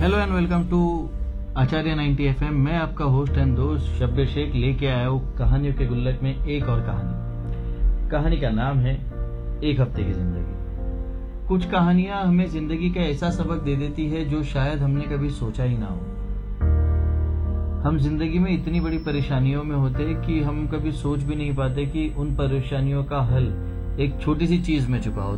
Hello and welcome to Acharya 90 FM। मैं आपका host and दोस्त शब्बीर शेख लेके आया हूँ कहानियों के गुल्लक में एक और कहानी का नाम है एक हफ्ते की जिंदगी। कुछ कहानियां हमें जिंदगी का ऐसा सबक दे देती है जो शायद हमने कभी सोचा ही ना हो। हम जिंदगी में इतनी बड़ी परेशानियों में होते हैं कि हम कभी सोच भी नहीं पाते कि उन परेशानियों का हल एक छोटी सी चीज में छुपा हो।